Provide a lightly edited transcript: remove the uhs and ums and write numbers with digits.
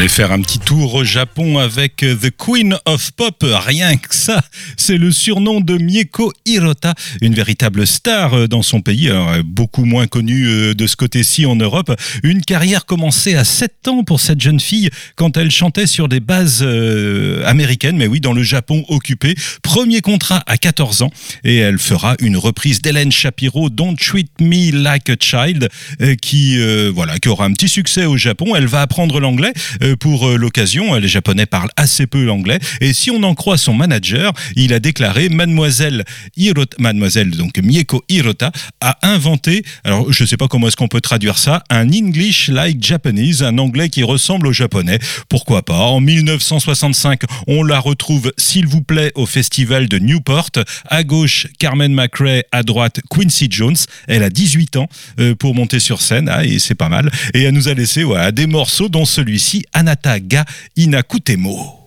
faire un petit tour au Japon avec The Queen of Pop, rien que ça, c'est le surnom de Mieko Hirota, une véritable star dans son pays, alors beaucoup moins connue de ce côté-ci en Europe. Une carrière commencée à 7 ans pour cette jeune fille quand elle chantait sur des bases américaines, mais oui, dans le Japon occupé. Premier contrat à 14 ans et elle fera une reprise d'Hélène Shapiro, Don't Treat Me Like a Child, qui aura un petit succès au Japon. Elle va apprendre l'anglais pour l'occasion. Les Japonais parlent assez peu l'anglais. Et si on en croit son manager, il a déclaré Mademoiselle donc Mieko Hirota a inventé, alors je sais pas comment est-ce qu'on peut traduire ça, un English like Japanese, un anglais qui ressemble au japonais. Pourquoi pas? En 1965, on la retrouve, s'il vous plaît, au festival de Newport. À gauche, Carmen McRae, à droite, Quincy Jones. Elle a 18 ans pour monter sur scène, et c'est pas mal. Et elle nous a laissé des morceaux dont celui-ci, Anata ga Inakutemo.